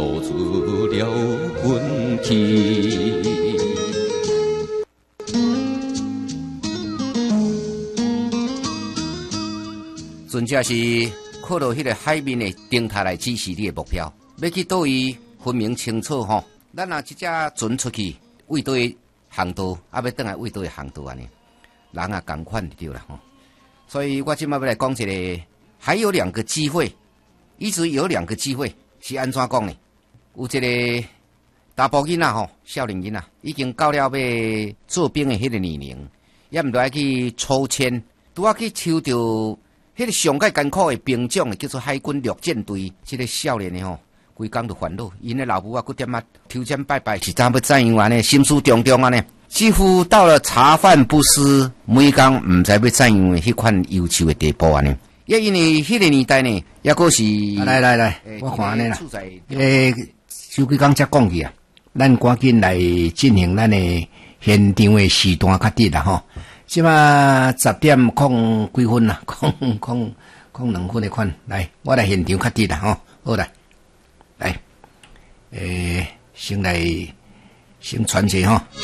渡出了魂气。船只是靠到迄个海面的灯塔来指示你的目标，要去倒位分明清楚吼。咱若即只船出去，为倒位航道，要转来为倒位航道安尼，人也同款就对了吼。所以我今麦要来讲一个，还有2个机会，一直有2个机会是安怎讲呢？有一个查甫囡仔吼，少年囡仔已经到了要做兵的迄个年龄，也毋爱去抽签，拄啊去抽到迄个上界艰苦的兵种，叫做海军陆战队。这个少年的吼，规工就烦恼，因的老母啊，搁点啊抽签拜拜，是怎要怎样安尼，心思重重安尼。几乎到了茶饭不思，每工唔知要怎样的迄款忧愁的地步安尼。也因为迄个年代呢，也阁是来，我看安尼啦。手几工才讲去啊，咱赶紧来进行咱的现场的时段较直啦吼。即马10点控几分啦？控2分的款。来，我来现场较直啦吼。好啦，来，先传者吼。